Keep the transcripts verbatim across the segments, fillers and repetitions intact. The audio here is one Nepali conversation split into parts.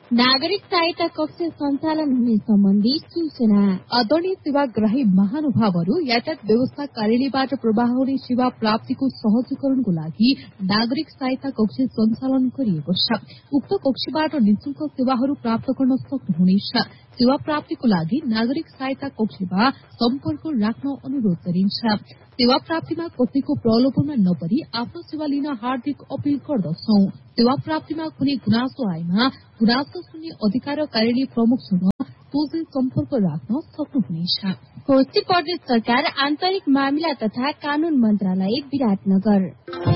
नागरिक सहायता कक्ष सञ्चालन हुने सम्बन्धी सूचना। आदरणीय सेवाग्राही महानुभावहरू, यातायात व्यवस्था कार्यालयबाट प्रवाह हुने सेवा प्राप्तिको सहजीकरणको लागि नागरिक सहायता कक्ष सञ्चालन गरिएको छ। उक्त कक्षबाट निशुल्क सेवाहरू प्राप्त गर्न सक्नुहुनेछ। सेवा प्राप्तिको लागि नागरिक सहायता कक्षमा सम्पर्क राख्न अनुरोध गरिन्छ। सेवा प्राप्तिमा कसैको प्रलोभनमा नपरी आफ्नो सेवा लिन हार्दिक अपील गर्दछौ। सेवा प्राप्तिमा कुनै गुनासो आएमा गुनासो सुन्ने अधिकार कार्यालय प्रमुखसँग सोझै सम्पर्क राख्न सक्नुहुनेछ। कोशी प्रदेश सरकार आन्तरिक मामिला तथा कानून मन्त्रालय विराटनगर।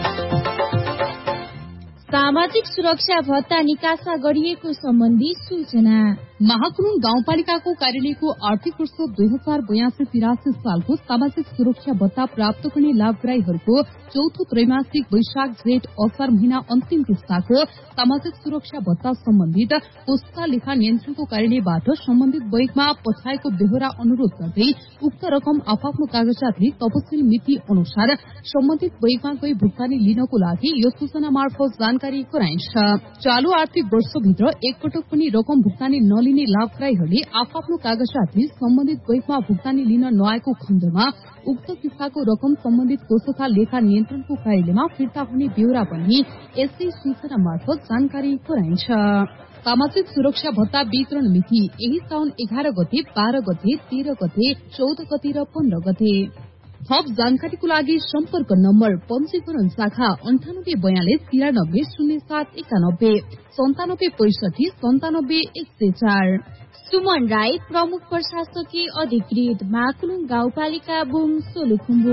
सामाजिक सुरक्षा भत्ता निकासा गरिएको सम्बन्धी सूचना। महाकुलुङ गाउँपालिकाको कार्यालयको आर्थिक वर्ष दुई हजार बयासी तिरासी सालको सामाजिक सुरक्षा भत्ता प्राप्त गर्ने लाभग्राहीहरूको चौथो त्रैमासिक वैशाख जेठ असार महिना अन्तिम किस्ताको सामाजिक सुरक्षा भत्ता सम्बन्धित पुस्ता लेखा नियन्त्रणको कार्यालयबाट सम्बन्धित बैङ्कमा पठाएको बेहोरा अनुरोध गर्दै उक्त रकम आफ्नो कागजातले तपसिल मिति अनुसार सम्बन्धित बैङ्कमा गई भुक्तानी लिनको लागि यो सूचना मार्फत जानकारी गराइन्छ। चालू आर्थिक वर्षभित्र एकपटक पनि रकम भुक्तानी नलिने लाभग्राहीहरूले आफ्नो कागजातले सम्बन्धित बैङ्कमा भुक्तानी लिन नआएको खण्डमा उक्त किस्ताको रकम सम्बन्धित कोषका लेखा नियन्त्रणको कार्यालयमा फिर्ता हुने बेहोरा पनि यसै सूचना मार्फत जानकारी गराइन्छ। सामाजिक सुरक्षा भत्ता वितरण मिति यही साउन एघार गते, बाह्र गते, तेह्र गते, चौध गते र पन्ध्र गते। थप जानकारीको लागि सम्पर्क नम्बर पञ्जीकरण शाखा अन्ठानब्बे बयालिस तिरानब्बे शून्य सात एकानब्बे सन्तानब्बे पैसठी सन्तानब्बे एक सय चार। सुमन राई, प्रमुख प्रशासकीय अधिकृत, महाकुलुङ गाउँपालिका बुङ सोलुखुम्बु।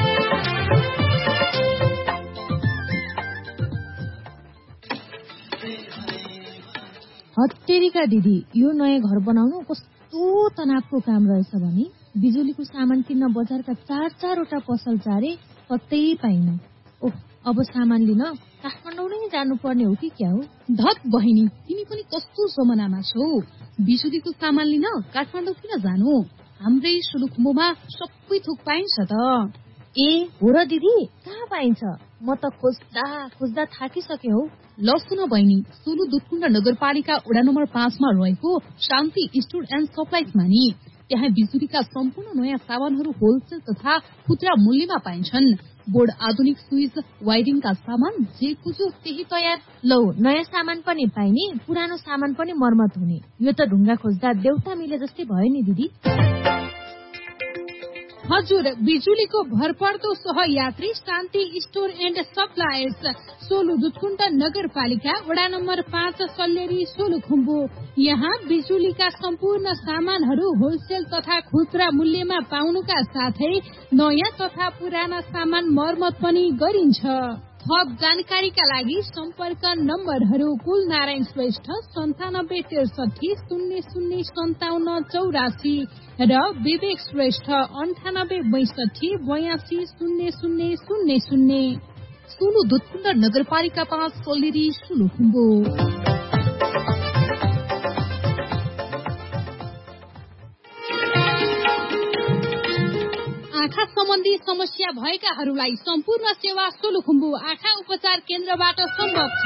हत्तेरीका दिदी, यो नयाँ घर बनाउनु कस्तो तनावको काम रहेछ भने बिजुलीको सामान किन्न बजारका चार चारवटा पसल चारे कतै पाइन। ओह, अब सामान लिन काठमाडौँ नै जानुपर्ने हो कि क्या हो? धत बहिनी, तिमी पनि कस्तो जमानामा छौ? बिजुलीको सामान लिन काठमाडौँ किन जानु? हाम्रै सोलुखुम्बुमा सबै थोक पाइन्छ त। ए हो र दिदी, कहाँ पाइन्छ? म त खोज्दा खोज्दा थाकिसके हौ। ल सुन बहिनी, सोलु दुधकुण्ड नगरपालिका वडा नम्बर पाँचमा रहेको शान्ति स्टोर एण्ड सप्लाइजमा नि त्यहाँ बिजुलीका सम्पूर्ण नयाँ सामानहरू होलसेल तथा खुद्रा मूल्यमा पाइन्छन्। बोर्ड, आधुनिक स्विच, वायरिङका सामान, जे कुजो त्यही तयार। लौ, नयाँ सामान पनि पाइने, पुरानो सामान पनि मर्मत हुने। यो त ढुङ्गा खोज्दा देउता मिले जस्तै भयो नि दिदी। हजुर, बिजुलीको भरपर्दो सहयात्री शान्ति store and supplies, Solu Dudhkund नगरपालिका वडा नम्बर पाँच, सल्लेरी, सोलुखुम्बु। यहाँ बिजुलीका सम्पूर्ण सामानहरू होलसेल तथा खुद्रा मूल्यमा पाउनुका साथै नयाँ तथा पुराना सामान मर्मत पनि गरिन्छ। थप जानकारीका लागि सम्पर्क नम्बरहरू कुल नारायण श्रेष्ठ सन्तानब्बे त्रिसठी शून्य शून्य सन्ताउन्न चौरासी र विवेक श्रेष्ठ अन्ठानब्बे बैसठी बयासी शून्य शून्य शून्य शून्य। सोलु दुधकुण्ड नगरपालिका पाँच, सोलेरी, सोलुखुम्बु। आँखा सम्बन्धी समस्या भएकाहरूलाई सम्पूर्ण सेवा सोलुखुम्बु आँखा उपचार केन्द्रबाट सम्भव छ।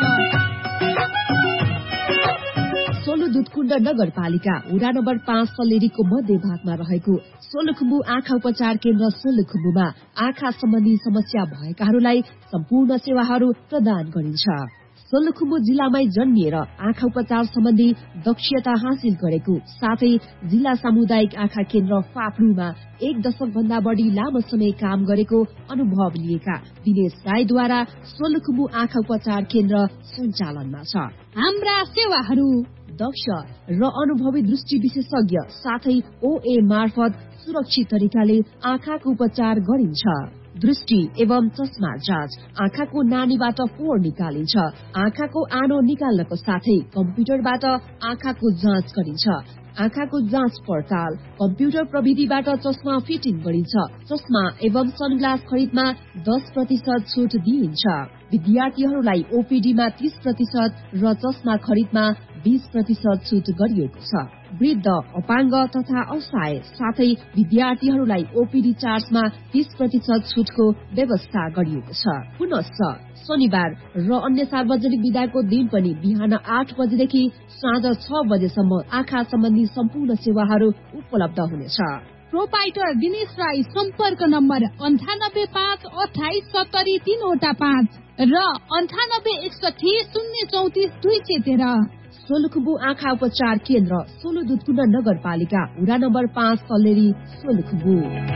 सोलु दुधकुण्ड नगरपालिका वडा नम्बर पाँच, सल्लेरीको मध्य भागमा रहेको सोलुखुम्बु आँखा उपचार केन्द्र सोलुखुम्बुमा आँखा सम्बन्धी समस्या भएकाहरूलाई सम्पूर्ण सेवाहरू प्रदान गरिन्छ। सोलुखुम्बु जिल्लामै जन्मिएर आँखा उपचार सम्बन्धी दक्षता हासिल गरेको साथै जिल्ला सामुदायिक आँखा केन्द्र फाप्लुमा एक दशक भन्दा बढ़ी लामो समय काम गरेको अनुभव लिएका दिनेश राईद्वारा सोलुखुम्बु आँखा उपचार केन्द्र सञ्चालनमा छ। हाम्रा सेवाहरू दक्ष र अनुभवी दृष्टि विशेषज्ञ साथै ओए मार्फत सुरक्षित तरिकाले आँखाको उपचार गरिन्छ। दृष्टि एवं चस्मा जाँच, आँखाको नानीबाट फोहोर निकालिन्छ। आँखाको आनो निकाल्नको साथै कम्प्युटरबाट आँखाको जाँच गरिन्छ। आँखाको जाँच पडताल, कम्प्युटर प्रविधिबाट चस्मा फिटिङ गरिन्छ। चस्मा एवं सनग्लास खरिदमा दस प्रतिशत छुट दिइन्छ। विद्यार्थीहरूलाई ओपीडीमा तीस प्रतिशत र चस्मा खरिदमा बीस प्रतिशत छुट गरिएको छ। वृद्ध, अपाङ्ग तथा असहाय साथै विद्यार्थीहरूलाई ओपीडी चार्जमा तीस प्रतिशत छुटको व्यवस्था गरिएको छ। पुनश्च शनिबार र अन्य सार्वजनिक बिदाको दिन पनि बिहान आठ बजेदेखि साँझ छ बजेसम्म आँखा सम्बन्धी सम्पूर्ण सेवाहरू उपलब्ध हुनेछ। प्रोपाइटर दिनेश राई सम्पर्क नम्बर अन्ठानब्बे पाँच अठाइस सत्तरी तीनवटा पाँच र अन्ठानब्बे एकसठी शून्य चौतिस दुई सय तेह्र। सोलुखुम्बु आँखा उपचार केन्द्र सोलु दुधकुण्ड नगरपालिका वडा नम्बर पाँच सल्लेरी सोलुखुम्बु।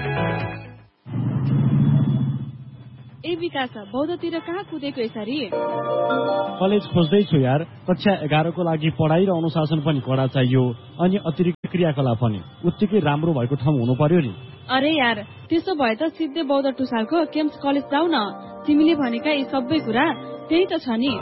ए विकास बौद्धतिर कहाँ कुदेको यसरी? कलेज खोज्दैछु यार। कक्षा एघारको लागि पढाइ र अनुशासन पनि कडा चाहियो, अनि अतिरिक्त क्रियाकलाप पनि उत्तिकै राम्रो भएको ठाउँ हुनु पर्यो नि। अरे यार, त्यसो भए त सिधै बौद्ध टुसालको केम्स कलेज जाऊ न। तिमीले भनेका यी सबै कुरा त्यही त छ नि।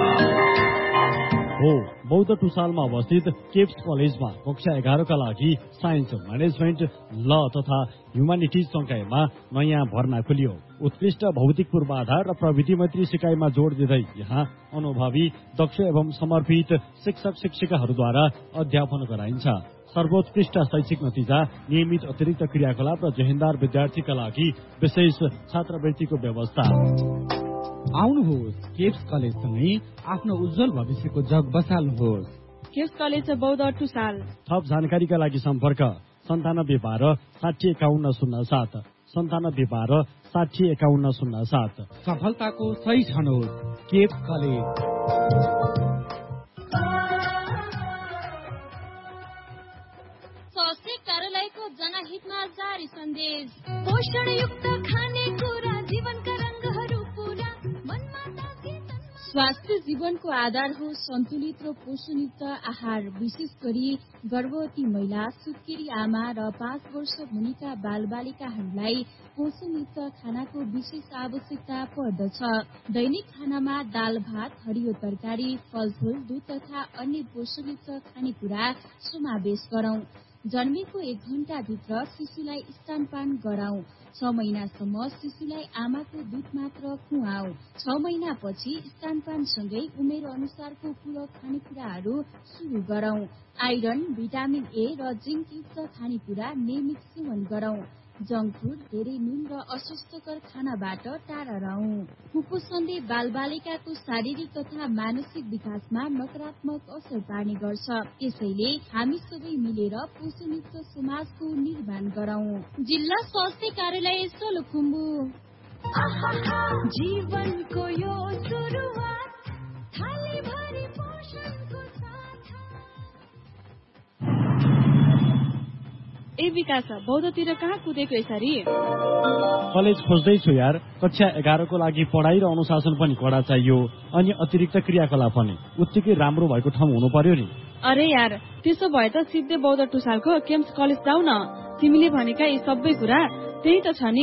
हो, बौद्ध टुसालमा अवस्थित केप्स कलेजमा कक्षा एघारका लागि साइन्स, म्यानेजमेन्ट, ल तथा ह्युमानिटिज संकायमा नयाँ भर्ना खुलियो। उत्कृष्ट भौतिक पूर्वाधार र प्रविधि मैत्री सिकाइमा जोड़ दिँदै यहाँ अनुभवी, दक्ष एवं समर्पित शिक्षक शिक्षिकाहरूद्वारा अध्यापन गराइन्छ। सर्वोत्कृष्ट शैक्षिक नतिजा, नियमित अतिरिक्त क्रियाकलाप र जेहेन्दार विद्यार्थीका लागि विशेष छात्रवृत्तिको व्यवस्था। आउनुहोस्, केप्स कलेजसँगै आफ्नो उज्जवल भविष्यको जग बसाल्नुहोस्। केप्स कलेज बौद्ध टुसाल। थप जानकारीका लागि सम्पर्क सन्तानब्बे बाह्र साठी एकाउन्न शून्य सात सन्तानब्बे बाह्र साठी एकाउन्न शून्य सात। सफलताको सही छनौट केप्स कलेज। स्वास्थ्य कार्यालयको जनहितमा जारी सन्देश। पोषणयुक्त खानेकुरा जीवनका रंगहरू पूरा मनमा ताजी। स्वास्थ्य जीवनको आधार हो सन्तुलित र पोषणयुक्त आहार। विशेष गरी गर्भवती महिला, सुत्केरी आमा र पाँच वर्ष मुनिका बालबालिकाहरूलाई पोषणयुक्त खानाको विशेष आवश्यकता पर्दछ। दैनिक खानामा दाल भात, हरियो तरकारी, फलफूल, दूध तथा अन्य पोषणयुक्त खानेकुरा समावेश गरौं। जन्मेको एक घण्टाभित्र शिशुलाई स्तनपान गराउँ। छ महिनासम्म शिशुलाई आमाको दूध मात्र खुवाऊ। छ महिनापछि स्तनपानसँगै उमेर अनुसारको पूरक खानेकुराहरू सुरु गरौं। आइरन, भिटामिन ए र जिङ्क युक्त खानेकुरा नियमित सेवन गरौं। जङ्क फुड, धेरै नुन र अस्वास्थ्यकर खानाबाट टाढा रहौं। कुपोषणले बालबालिकाको शारीरिक तथा मानसिक विकासमा नकारात्मक असर पार्ने गर्छ। त्यसैले हामी सबै मिलेर पोषणयुक्त समाजको निर्माण गरौं। जिल्ला स्वास्थ्य कार्यालय सोलुखुम्बु। जीवनको यो सुरुवात थाली भरि पोषणको साथ। ए विकास बौद्धतिर कहाँ कुदेको यसरी? कलेज खोज्दैछु यार। कक्षा एघारको लागि पढाइ र अनुशासन पनि कडा चाहियो, अनि अतिरिक्त क्रियाकलाप पनि उत्तिकै राम्रो भएको ठाउँ हुनु पर्यो नि। अरे यार, त्यसो भए त सिधै बौद्ध टुसालको केम्स कलेज जाऊ न। तिमीले भनेका यी सबै कुरा त्यही त छ नि।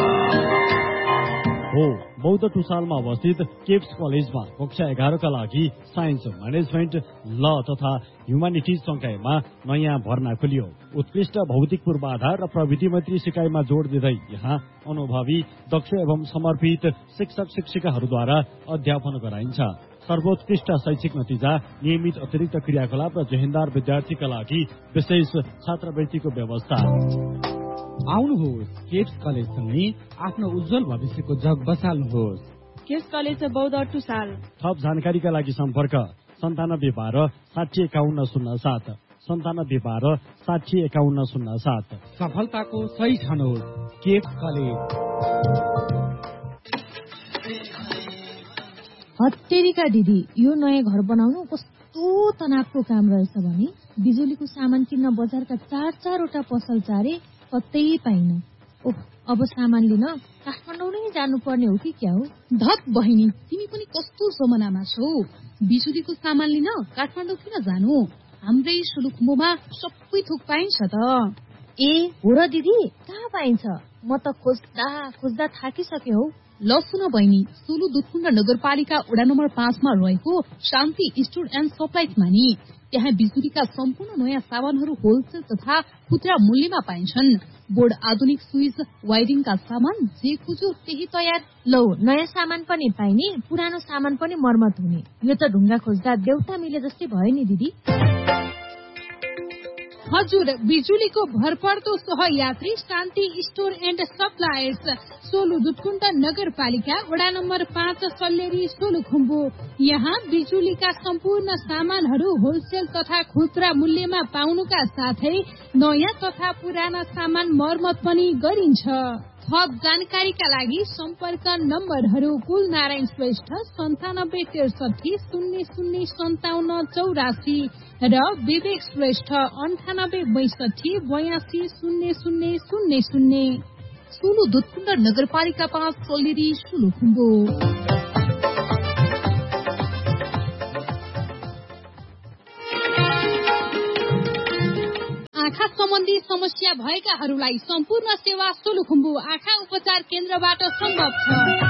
हो, बौद्ध टुसालमा अवस्थित केप्स कलेजमा कक्षा एघारका लागि साइन्स, म्यानेजमेन्ट, ल तथा ह्युमानिटिज संकायमा नयाँ भर्ना खुलियो। उत्कृष्ट भौतिक पूर्वाधार र प्रविधि मैत्री सिकाइमा जोड़ दिँदै यहाँ अनुभवी, दक्ष एवं समर्पित शिक्षक शिक्षिकाहरूद्वारा अध्यापन गराइन्छ। सर्वोत्कृष्ट शैक्षिक नतिजा, नियमित अतिरिक्त क्रियाकलाप र जेहेन्दार विद्यार्थीका लागि विशेष छात्रवृत्तिको व्यवस्था। आउनुहोस्, केप्स कलेजसँगै आफ्नो उज्जवल भविष्यको जग बसाल्नुहोस्। केप्स कलेज बौद्ध टुसाल। थप जानकारीका लागि सम्पर्क सन्तानब्बे बाह्र साठी एकाउन्न शून्य सात सन्तानब्बे बाह्र साठी एकाउन्न शून्य सात। सफलताको सही छनौट केप्स कलेज। हत्तेरीका दिदी, यो नयाँ घर बनाउनु कस्तो तनावको काम रहेछ भने बिजुलीको सामान किन्न बजारका चार चारवटा पसल चारे कतै पाइन। ओह, अब सामान लिन काठमाडौँ नै जानुपर्ने हो कि क्या हो? धत बहिनी, तिमी पनि कस्तो जमानामा छौ? बिजुलीको सामान लिन काठमाडौँ किन जानु? हाम्रै सोलुखुम्बुमा सबै थोक पाइन्छ त। ए हो र दिदी, कहाँ पाइन्छ? म त खोज्दा खोज्दा थाकिसके हौ। ल सुन बहिनी, सोलु दुधकुण्ड नगरपालिका वडा नम्बर पाँचमा रहेको शान्ति स्टोर एन्ड सप्लाइजमा नि त्यहाँ बिजुलीका सम्पूर्ण नयाँ सामानहरू होलसेल तथा खुद्रा मूल्यमा पाइन्छन्। बोर्ड, आधुनिक स्विच, वायरिङका सामान जे खोजो त्यही तयार। लौ, नयाँ सामान पनि पाइने, पुरानो सामान पनि मर्मत हुने। यो त ढुङ्गा खोज्दा देउता मिले जस्तै भयो नि दिदी। हजुर, बिजुलीको भरपर्दो सहयात्री शान्ति store and suppliers, Solu Dudhkund नगरपालिका वडा नम्बर पाँच, सल्लेरी, सोलुखुम्बु। यहाँ बिजुलीका सम्पूर्ण सामानहरू होलसेल तथा खुद्रा मूल्यमा पाउनुका साथै नयाँ तथा पुराना सामान मर्मत पनि गरिन्छ। थप जानकारीका लागि सम्पर्क नम्बरहरू कुल नारायण श्रेष्ठ सन्तानब्बे त्रिसठी शून्य शून्य सन्ताउन्न चौरासी र विवेक श्रेष्ठ अन्ठानब्बे बैसठी बयासी शून्य शून्य शून्य शून्य। सोलु दुधकुण्ड नगरपालिका पाँच, सल्लेरी, सोलुखुम्बु। आँखा सम्बन्धी समस्या भएकाहरूलाई सम्पूर्ण सेवा सोलुखुम्बु आँखा उपचार केन्द्रबाट सम्भव छ।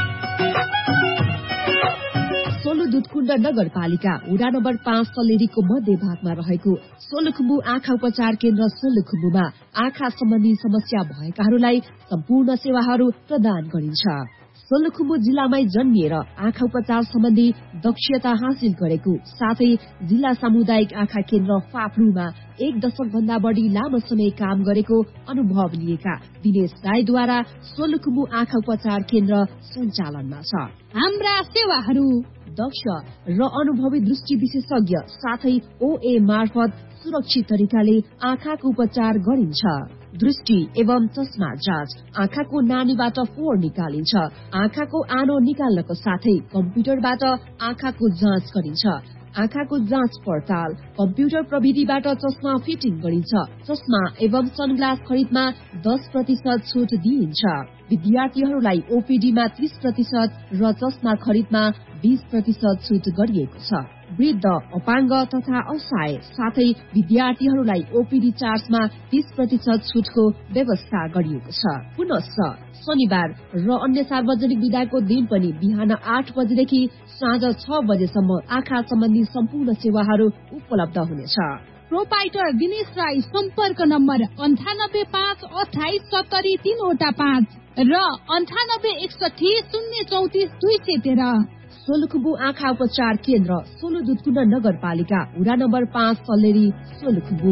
सोलु दुधकुण्ड नगरपालिका वडा नम्बर पाँच, सल्लेरीको मध्य भागमा रहेको सोलुखुम्बु आँखा उपचार केन्द्र सोलुखुम्बुमा आँखा सम्बन्धी समस्या भएकाहरूलाई सम्पूर्ण सेवाहरू प्रदान गरिन्छ। सोलुखुम्बु जिल्लामै जन्मिएर आँखा उपचार सम्बन्धी दक्षता हासिल गरेको साथै जिल्ला सामुदायिक आँखा केन्द्र फाप्रुमा एक दशक भन्दा बढ़ी लामो समय काम गरेको अनुभव लिएका दिनेश राईद्वारा सोलुखुम्बु आँखा उपचार केन्द्र सञ्चालनमा छ। हाम्रा सेवाहरू दक्ष र अनुभवी दृष्टि विशेषज्ञ साथै ओए मार्फत सुरक्षित तरिकाले आँखाको उपचार गरिन्छ। दृष्टि एवं चस्मा जाँच, आँखाको नानीबाट फोहोर निकालिन्छ। आँखाको आनो निकाल्नको साथै कम्प्युटरबाट आँखाको जाँच गरिन्छ। आँखाको जाँच पडताल, कम्प्युटर प्रविधिबाट चस्मा फिटिङ गरिन्छ। चस्मा एवं सनग्लास खरिदमा दस प्रतिशत छुट दिइन्छ। विद्यार्थीहरूलाई ओपीडीमा तीस प्रतिशत र चस्मा खरिदमा बीस प्रतिशत छुट गरिएको छ। वृद्ध, अपाङ्ग तथा असहाय साथै विद्यार्थीहरूलाई ओपीडी चार्जमा तीस प्रतिशत छुटको व्यवस्था गरिएको छ। पुनश्च शनिबार र अन्य सार्वजनिक बिदाको दिन पनि बिहान आठ बजेदेखि साँझ छ बजेसम्म आँखा सम्बन्धी सम्पूर्ण सेवाहरू उपलब्ध हुनेछ। प्रोपाइटर दिनेश राई, सम्पर्क नम्बर अन्ठानब्बे पाँच अठाइस सत्तरी तीनवटा पाँच र अन्ठानब्बे एकसठी शून्य चौतिस दुई सय तेह्र। सोलुखुम्बु आँखा उपचार केन्द्र सोलु दुधकुण्ड नगरपालिका वडा नम्बर पाँच, सल्लेरी, सोलुखुम्बु।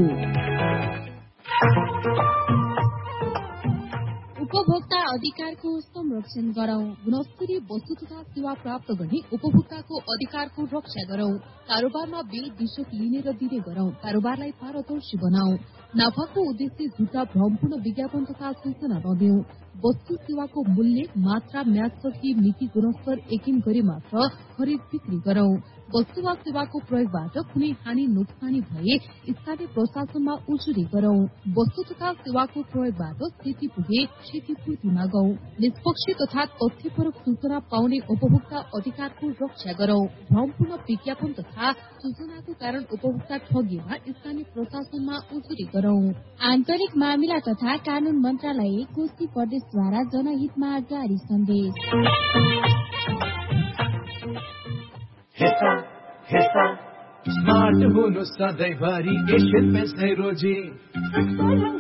उपभोक्ता अधिकारको संरक्षण गरौं। गुणस्तरीय वस्तु तथा सेवा प्राप्त गर्ने उपभोक्ताको अधिकारको रक्षा गरौं। कारोबारमा बिल विशेष लिने र दिने गरौं। कारोबारलाई पारदर्शी बनाऊ। नाफाको उद्देश्य झुटा भ्रमपूर्ण विज्ञापन तथा सूचना नदेऊ। वस्तु सेवाको मूल्य, मात्रा, म्याद मिति, गुणस्तर यकिन गरी मात्र खरिद बिक्री गरौं। वस्तु वा सेवाको प्रयोगबाट कुनै हानि नोक्सानी भए स्थानीय प्रशासनमा उजुरी गरौं। वस्तु तथा सेवाको प्रयोगबाट क्षति पुगे क्षतिपूर्ति मागौं। निष्पक्ष तथा तथ्यपरक सूचना पाउने उपभोक्ता अधिकारको रक्षा गरौं। भ्रमपूर्ण विज्ञापन तथा सूचनाको कारण उपभोक्ता ठगिएमा स्थानीय प्रशासनमा उजुरी गरौं। आन्तरिक मामिला तथा कानून मन्त्रालय कोशी प्रदेशद्वारा जनहितमा जारी सन्देश। हेसा हेसा स्मार्ट हुनु सधैँभरि एसियन पेन्ट्स नै रोजी।